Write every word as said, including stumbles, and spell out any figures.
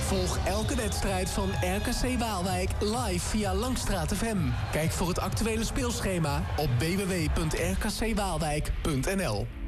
Volg elke wedstrijd van R K C Waalwijk live via Langstraat F M. Kijk voor het actuele speelschema op w w w punt r k c waalwijk punt n l.